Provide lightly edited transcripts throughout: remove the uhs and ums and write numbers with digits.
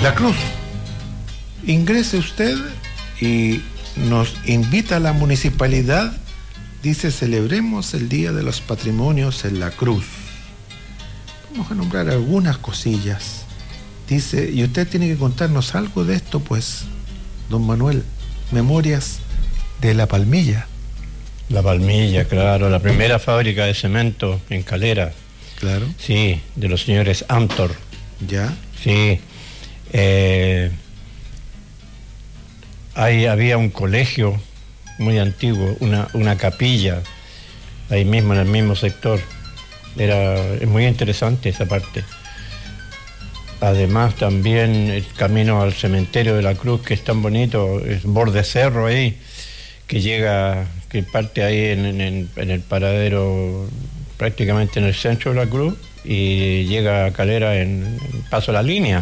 La Cruz. Ingrese usted y nos invita a la municipalidad. Dice, celebremos el Día de los Patrimonios en La Cruz. Vamos a nombrar algunas cosillas. Dice, y usted tiene que contarnos algo de esto, pues, don Manuel. Memorias de La Palmilla. La Palmilla, claro, la primera fábrica de cemento en Calera. Claro. Sí, de los señores Amtor. Ya. Sí. Había un colegio muy antiguo, una capilla, ahí mismo en el mismo sector. Es muy interesante esa parte. Además también el camino al cementerio de la Cruz, que es tan bonito, es borde cerro ahí, que parte ahí en el paradero, prácticamente en el centro de la Cruz, y llega a Calera en Paso a la Línea.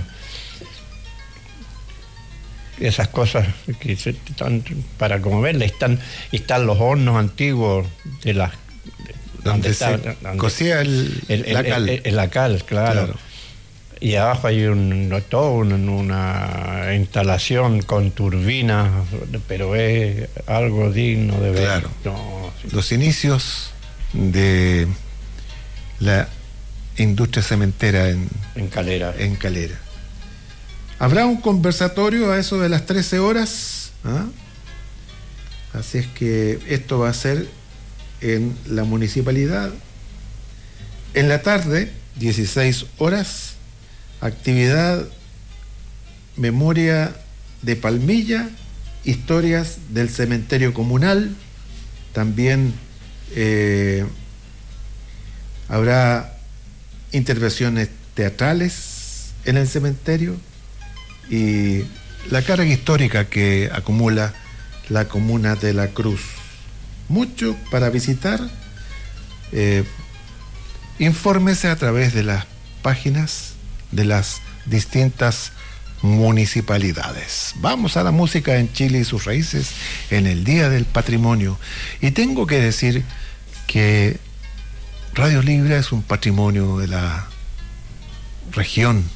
Esas cosas que están para como verla, están los hornos antiguos de las donde cocía la cal, claro. Y abajo hay una instalación con turbinas, pero es algo digno de ver. Claro. No, sí. Los inicios de la industria cementera en Calera. Habrá un conversatorio a eso de las 13 horas. Así es que esto va a ser en la municipalidad. En la tarde, 16 horas, actividad Memoria de Palmilla, historias del cementerio comunal. También habrá intervenciones teatrales en el cementerio y la carga histórica que acumula la comuna de La Cruz. Mucho para visitar. Infórmese a través de las páginas de las distintas municipalidades. Vamos a la música en Chile y sus raíces en el Día del Patrimonio. Y tengo que decir que Radio Libre es un patrimonio de la región.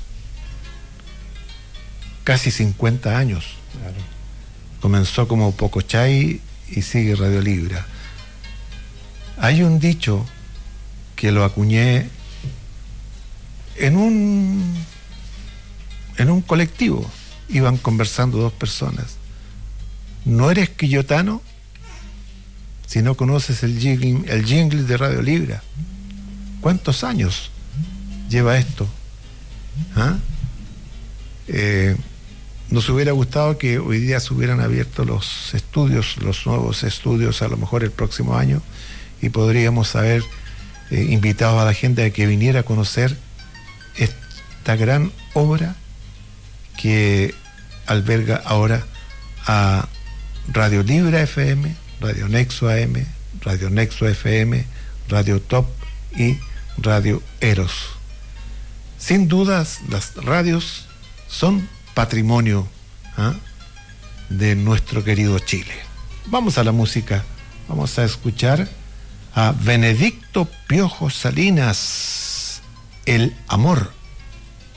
Casi 50 años. Claro. Comenzó como Pocochay y sigue Radio Libre. Hay un dicho que lo acuñé en un colectivo. Iban conversando dos personas. No eres quillotano si no conoces el jingle de Radio Libre. ¿Cuántos años lleva esto? Nos hubiera gustado que hoy día se hubieran abierto los nuevos estudios, a lo mejor el próximo año, y podríamos haber invitado a la gente a que viniera a conocer esta gran obra que alberga ahora a Radio Libre FM, Radio Nexo AM, Radio Nexo FM, Radio Top y Radio Eros. Sin dudas, las radios son patrimonio de nuestro querido Chile. Vamos a la música. Vamos a escuchar a Benedicto Piojo Salinas, El Amor.